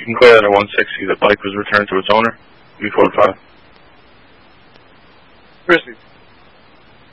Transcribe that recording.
You can clear that at 160. The bike was returned to its owner. V45. Grizzly,